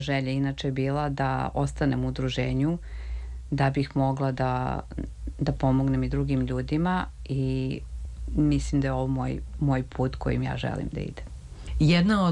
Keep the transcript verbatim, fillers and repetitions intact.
Želja inače je bila da ostanem u udruženju, da bih mogla da, da pomognem i drugim ljudima i mislim da je ovo moj, moj put kojim ja želim da idem. Jedna od